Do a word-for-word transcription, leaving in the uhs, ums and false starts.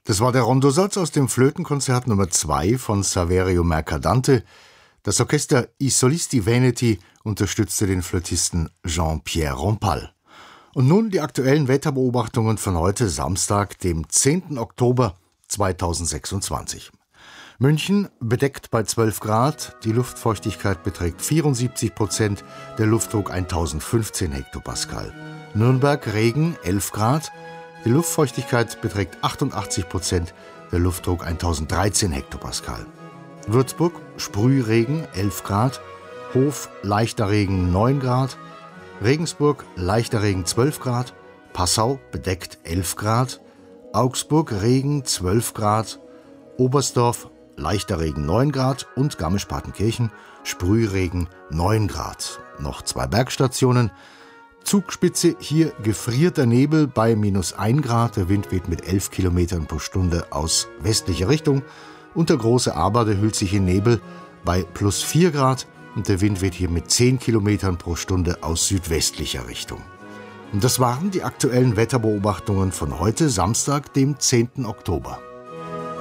Das war der Rondosatz aus dem Flötenkonzert Nummer zwei von Saverio Mercadante. Das Orchester I Solisti Veneti unterstützte den Flötisten Jean-Pierre Rampal. Und nun die aktuellen Wetterbeobachtungen von heute Samstag, dem zehnten Oktober zweitausendsechsundzwanzig. München bedeckt bei zwölf Grad, die Luftfeuchtigkeit beträgt vierundsiebzig Prozent, der Luftdruck eintausendfünfzehn Hektopascal. Nürnberg Regen elf Grad, die Luftfeuchtigkeit beträgt achtundachtzig Prozent, der Luftdruck eintausenddreizehn Hektopascal. Würzburg Sprühregen elf Grad, Hof leichter Regen neun Grad, Regensburg leichter Regen zwölf Grad, Passau bedeckt elf Grad, Augsburg Regen zwölf Grad, Oberstdorf leichter Regen neun Grad und Garmisch-Partenkirchen Sprühregen neun Grad. Noch zwei Bergstationen. Zugspitze, hier gefrierter Nebel bei minus ein Grad, der Wind weht mit elf Kilometern pro Stunde aus westlicher Richtung. Unter Große Aberde hüllt sich in Nebel bei plus vier Grad und der Wind weht hier mit zehn Kilometern pro Stunde aus südwestlicher Richtung. Und das waren die aktuellen Wetterbeobachtungen von heute Samstag, dem zehnten Oktober.